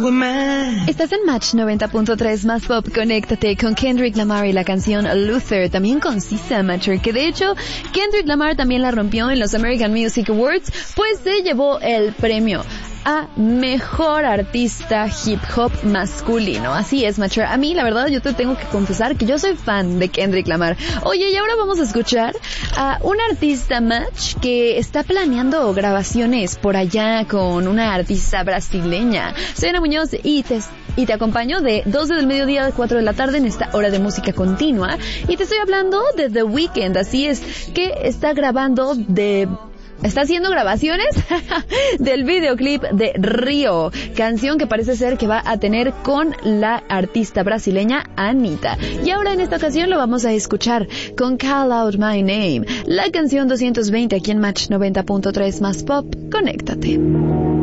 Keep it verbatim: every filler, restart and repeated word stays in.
Estás en Match noventa punto tres más pop. Conéctate con Kendrick Lamar y la canción Luther, también con Sisa Amateur, que de hecho Kendrick Lamar también la rompió en los American Music Awards, pues se llevó el premio a Mejor Artista Hip Hop Masculino. Así es, Macher. A mí, la verdad, yo te tengo que confesar que yo soy fan de Kendrick Lamar. Oye, y ahora vamos a escuchar a un artista, Match, que está planeando grabaciones por allá con una artista brasileña. Soy Ana Muñoz y te, y te acompaño de doce del mediodía a cuatro de la tarde en esta hora de música continua. Y te estoy hablando de The Weeknd. Así es, que está grabando de... Está haciendo grabaciones del videoclip de Río, canción que parece ser que va a tener con la artista brasileña Anitta. Y ahora en esta ocasión lo vamos a escuchar con Call Out My Name, la canción doscientos veinte aquí en Match noventa punto tres más pop. Conéctate.